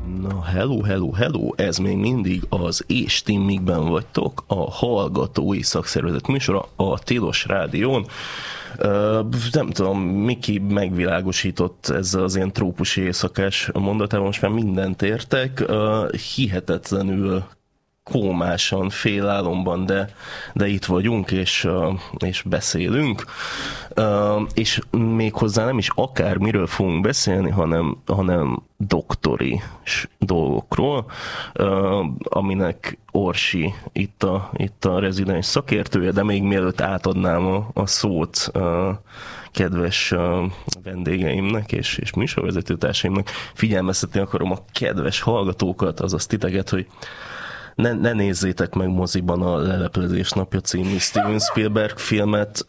Na, hello, ez még mindig az És Timmikben vagytok, a hallgatói szakszervezet műsora a Tilos Rádión. Nem tudom, Miki megvilágosított ezzel az ilyen trópusi éjszakás mondatában, most már mindent értek, hihetetlenül kómásan, félálomban, de itt vagyunk, és beszélünk. És méghozzá nem is akármiről fogunk beszélni, hanem doktori dolgokról, aminek Orsi itt a rezidens szakértője, de még mielőtt átadnám a szót kedves vendégeimnek és műsorvezetőtársaimnak, figyelmeztetni akarom a kedves hallgatókat, azaz titeket, hogy ne nézzétek meg moziban a Leleplezés napja című Steven Spielberg filmet,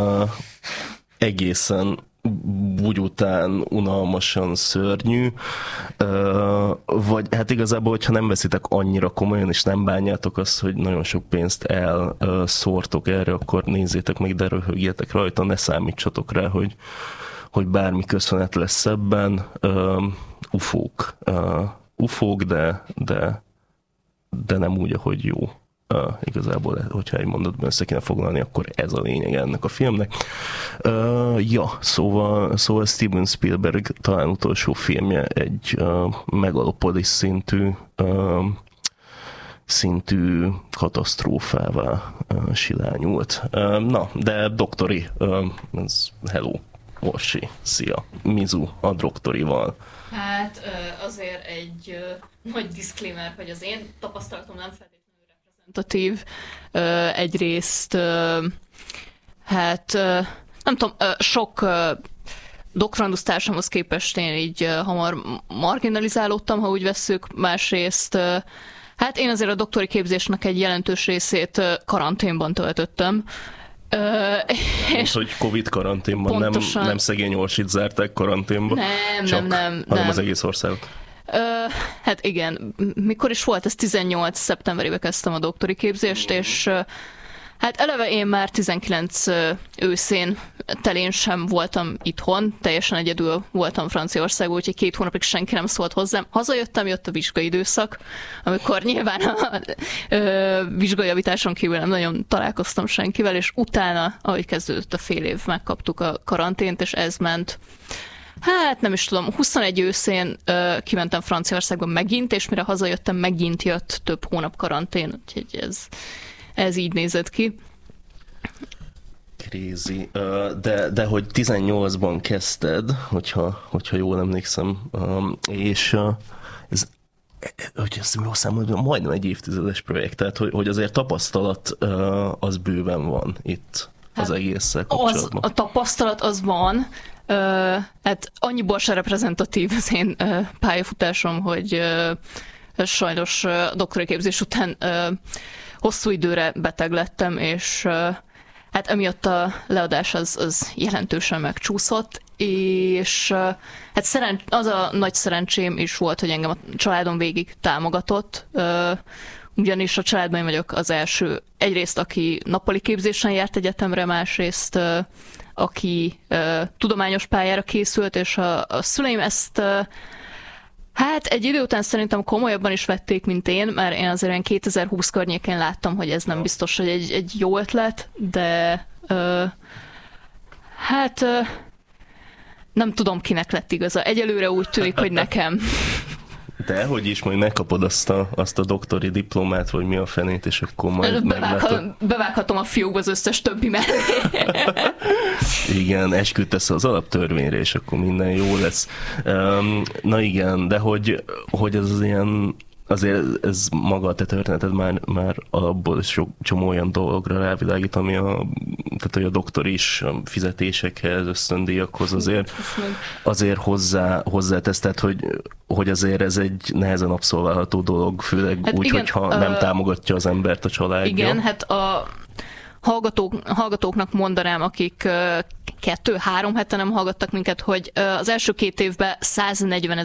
egészen bugyután, unalmasan szörnyű, vagy hát igazából, hogyha nem veszitek annyira komolyan, és nem bánjátok azt, hogy nagyon sok pénzt elszórtok erre, akkor nézzétek meg, de röhögjetek rajta, ne számítsatok rá, hogy bármi köszönet lesz ebben. Ufók, de nem úgy, ahogy jó. Igazából, hogyha egy mondatban össze kéne foglalni, akkor ez a lényeg ennek a filmnek. Szóval Steven Spielberg talán utolsó filmje egy Megalopolis szintű katasztrófává silányult. Na, de doktori, hello, Orsi, szia, Mizu a doktorival. Hát azért egy nagy disclaimer, hogy az én tapasztalatom nem feltétlenül reprezentatív. Egyrészt, nem tudom, sok doktorandusz társamhoz képest én így hamar marginalizálódtam, ha úgy vesszük. Másrészt, hát én azért a doktori képzésnek egy jelentős részét karanténban töltöttem. És hogy Covid karanténban, pontosan... nem szegény Orsit zárták karanténban, nem, hanem az egész országot. Hát igen, mikor is volt? Ez 18 szeptemberében kezdtem a doktori képzést, és hát eleve én már 19 őszén telén sem voltam itthon, teljesen egyedül voltam Franciaországban, úgyhogy 2 hónapig senki nem szólt hozzám. Hazajöttem, jött a vizsgai időszak, amikor nyilván a vizsgajavításon kívül nem nagyon találkoztam senkivel, és utána, ahogy kezdődött a fél év, megkaptuk a karantént, és ez ment. Hát nem is tudom, 21 őszén kimentem Franciaországba megint, és mire hazajöttem, megint jött több hónap karantén, úgyhogy ez így nézett ki. Crazy. De hogy 18-ban kezdted, hogyha jól emlékszem, és hogy ezt jól számolom, majdnem egy évtizedes projekt, tehát hogy azért tapasztalat az bőven van itt az egésszel kapcsolatban. A tapasztalat az van, hát annyiból se reprezentatív az én pályafutásom, hogy sajnos a doktori képzés után hosszú időre beteg lettem, és hát emiatt a leadás az jelentősen megcsúszott, és hát az a nagy szerencsém is volt, hogy engem a családom végig támogatott, ugyanis a családban én vagyok az első, egyrészt aki nappali képzésen járt egyetemre, másrészt aki tudományos pályára készült, és a szüleim ezt hát egy idő után szerintem komolyabban is vették, mint én, mert én azért 2020 környékén láttam, hogy ez nem biztos, hogy egy jó ötlet, de hát nem tudom, kinek lett igaza. Egyelőre úgy tűnik, hogy nekem. De hogy is, majd megkapod azt a doktori diplomát, vagy mi a fenét, és akkor majd bevághatom a fiókba az összes többi mellé. Igen, esküdtesz az alaptörvényre, és akkor minden jó lesz. Na igen, de hogy ez az ilyen, azért ez maga a te történeted már abból is sok csomó olyan dologra rávilágít, ami tehát hogy a doktoris fizetésekhez, ösztöndíjakhoz azért hozzátesz, tehát hogy azért ez egy nehezen abszolválható dolog, főleg hát úgy, hogyha nem támogatja az embert a családja. Igen, hát a hallgatóknak mondanám, akik 2-3 hete nem hallgattak minket, hogy az első 2 évben 140